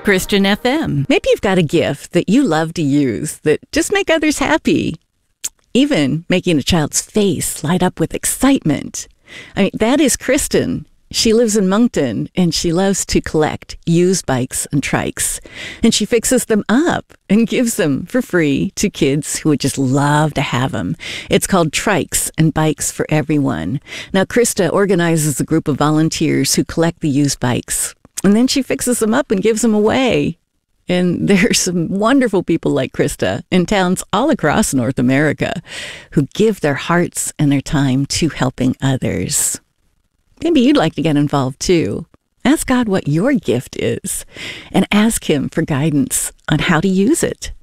Christian FM. Maybe you've got a gift that you love to use that just make others happy. Even making a child's face light up with excitement. I mean, that is Kristen. She lives in Moncton, and she loves to collect used bikes and trikes. And she fixes them up and gives them for free to kids who would just love to have them. It's called Trikes and Bikes for Everyone. Now, Krista organizes a group of volunteers who collect the used bikes. And then she fixes them up and gives them away. And there's some wonderful people like Krista in towns all across North America who give their hearts and their time to helping others. Maybe you'd like to get involved too. Ask God what your gift is and ask Him for guidance on how to use it.